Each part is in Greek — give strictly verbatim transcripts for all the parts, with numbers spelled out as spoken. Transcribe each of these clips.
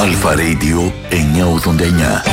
Αλφα Radio εννιακόσια ογδόντα εννιά.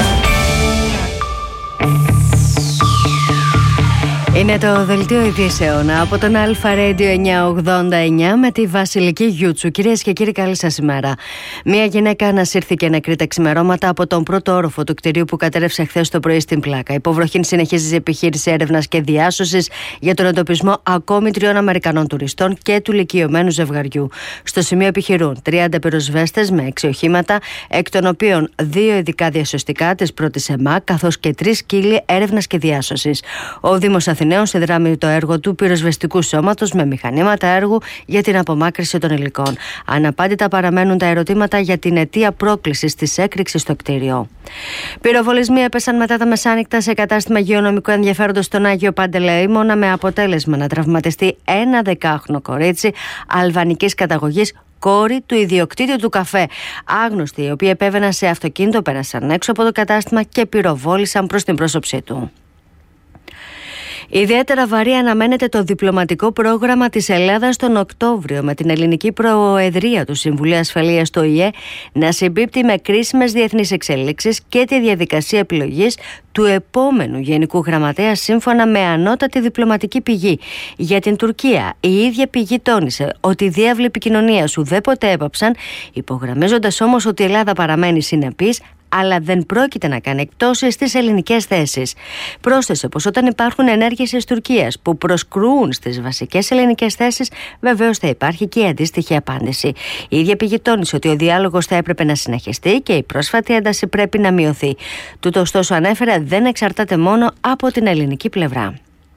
Είναι το δελτίο ειδήσεων από τον Αλφα Radio εννιακόσια ογδόντα εννιά με τη Βασιλική Γιούτσου. Κυρίες και κύριοι, καλή σας ημέρα. Μια γυναίκα ανασύρθηκε νεκρή τα ξημερώματα από τον πρώτο όροφο του κτηρίου που κατέρευσε χθες το πρωί στην Πλάκα. Υποβροχήν συνεχίζει η επιχείρηση έρευνας και διάσωσης για τον εντοπισμό ακόμη τριών Αμερικανών τουριστών και του ηλικιωμένου ζευγαριού. Στο σημείο επιχειρούν τριάντα πυροσβέστες με έξι οχήματα, εκ των οποίων δύο ειδικά διασωστικά της πρώτης ΕΜΑ, καθώς και τρεις σκύλοι έρευνας και διάσωσης. Ο Δήμος Αθηναίων συνδράμει το έργο του πυροσβεστικού σώματος με μηχανήματα έργου για την απομάκρυνση των υλικών. Αναπάντητα παραμένουν τα ερωτήματα για την αιτία πρόκλησης της έκρηξης στο κτίριο. Πυροβολισμοί έπεσαν μετά τα μεσάνυχτα σε κατάστημα γεωνομικού ενδιαφέροντος στον Άγιο Παντελεήμονα, με αποτέλεσμα να τραυματιστεί ένα δεκάχρονο κορίτσι αλβανικής καταγωγής, κόρη του ιδιοκτήτη του καφέ. Άγνωστοι, οι οποίοι επέβαιναν σε αυτοκίνητο, πέρασαν έξω από το κατάστημα και πυροβόλησαν προς την πρόσωψή του. Ιδιαίτερα βαρύ αναμένεται το διπλωματικό πρόγραμμα της Ελλάδας τον Οκτώβριο, με την ελληνική προεδρία του Συμβουλίου Ασφαλείας του Ο Η Ε να συμπίπτει με κρίσιμες διεθνείς εξελίξεις και τη διαδικασία επιλογής του επόμενου Γενικού Γραμματέα, σύμφωνα με ανώτατη διπλωματική πηγή. Για την Τουρκία, η ίδια πηγή τόνισε ότι οι διάβλοι επικοινωνίας ουδέποτε έπαψαν, υπογραμμίζοντας όμως ότι η Ελλάδα παραμένει συνεπής, αλλά δεν πρόκειται να κάνει εκπτώσεις στις ελληνικές θέσεις. Πρόσθεσε πως όταν υπάρχουν ενέργειες της Τουρκίας που προσκρούν στις βασικές ελληνικές θέσεις, βεβαίως θα υπάρχει και η αντίστοιχη απάντηση. Η ίδια πηγή τόνισε ότι ο διάλογος θα έπρεπε να συνεχιστεί και η πρόσφατη ένταση πρέπει να μειωθεί. Τούτο, ωστόσο, ανέφερε, δεν εξαρτάται μόνο από την ελληνική πλευρά.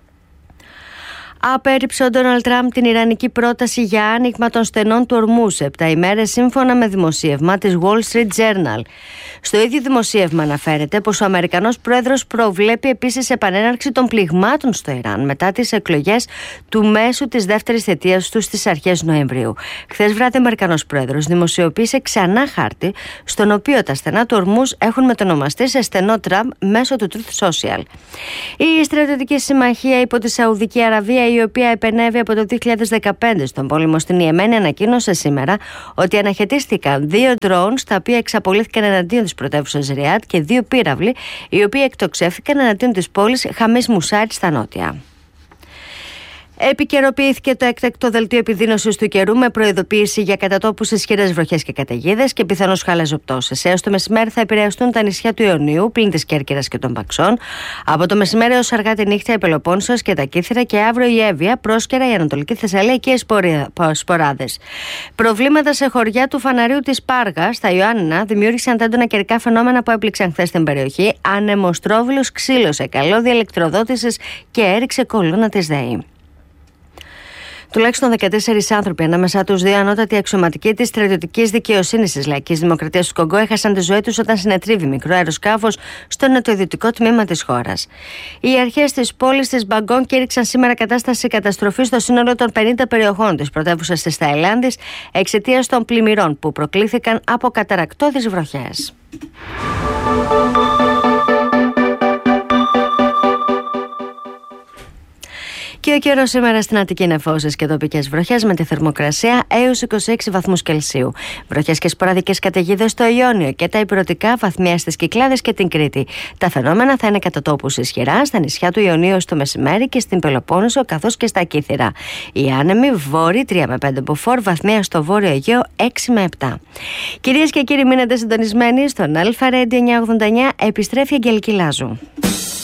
Απέρριψε ο Ντόναλντ Τραμπ την ιρανική πρόταση για άνοιγμα των στενών του ορμού σε επτά ημέρες, σύμφωνα με δημοσίευμα της Wall Street Journal. Στο ίδιο δημοσίευμα αναφέρεται πως ο Αμερικανός πρόεδρος προβλέπει επίσης επανέναρξη των πληγμάτων στο Ιράν μετά τις εκλογές του μέσου της δεύτερης θητείας του στις αρχές Νοεμβρίου. Χθες βράδυ, ο Αμερικανός πρόεδρος δημοσιοποίησε ξανά χάρτη, στον οποίο τα στενά του ορμούς έχουν μετονομαστεί σε στενό Τραμπ μέσω του Truth Social. Η στρατιωτική συμμαχία υπό τη Σαουδική Αραβία, η οποία επενέβη από το δύο χιλιάδες δεκαπέντε στον πόλεμο στην Ιεμένη, ανακοίνωσε σήμερα ότι αναχαιτίστηκαν δύο ντρόουν, τα οποία εξαπολύθηκαν εναντίον της πρωτεύουσας Ριάντ, και δύο πύραυλοι, οι οποίοι εκτοξεύθηκαν εναντίον της πόλης Χαμίς Μουσάιτ στα νότια. Επικαιροποιήθηκε το έκτακτο δελτίο επιδείνωσης του καιρού με προειδοποίηση για κατατόπους ισχυρές βροχές και καταιγίδες και πιθανώς χαλαζοπτώσεις. Έως το μεσημέρι θα επηρεαστούν τα νησιά του Ιωνίου, πλην της Κέρκυρας και των Παξών. Από το μεσημέρι έως αργά τη νύχτα η Πελοπόννησος και τα Κύθυρα, και αύριο η Εύβοια, Πρόσκαιρα, η Ανατολική Θεσσαλία και οι Σποράδες. Προβλήματα σε χωριά του Φαναρίου της Πάργας, στα Ιωάννινα, δημιούργησαν τα έντονα καιρικά φαινόμενα που έπληξαν χθες την περιοχή. Ανεμοστρόβιλος ξύλωσε καλώδια ηλεκτροδότησης και έριξε κολόνα της ΔΕΗ. Τουλάχιστον δεκατέσσερις άνθρωποι, ανάμεσά τους δύο ανώτατοι αξιωματικοί της στρατιωτικής δικαιοσύνης της Λαϊκής Δημοκρατίας του Κονγκό, έχασαν τη ζωή τους όταν συνετρίβει μικρό αεροσκάφος στο νοτιοδυτικό τμήμα της χώρας. Οι αρχές της πόλης της Μπαγκόν κήρυξαν σήμερα κατάσταση καταστροφής στο σύνολο των πενήντα περιοχών της πρωτεύουσας της Ταϊλάνδης εξαιτίας των πλημμυρών που προκλήθηκαν από καταρρακτώδεις βροχές. Και ο καιρός σήμερα στην Αττική νεφώσεις και τοπικές βροχές με τη θερμοκρασία έως είκοσι έξι βαθμούς Κελσίου. Βροχές και σποραδικές καταιγίδες στο Ιόνιο και τα ηπειρωτικά, βαθμία στις Κυκλάδες και την Κρήτη. Τα φαινόμενα θα είναι κατά τόπους ισχυρά στα νησιά του Ιωνίου στο μεσημέρι και στην Πελοπόννησο, καθώς και στα Κύθυρα. Οι άνεμοι βόρειοι τρία με πέντε μποφόρ, βαθμία στο βόρειο Αιγαίο έξι με επτά. Κυρίες και κύριοι, μείνετε συντονισμένοι στον Αλφα Radio εννιακόσια ογδόντα εννιά. Επιστρέφει η Αγγελική Λάζου.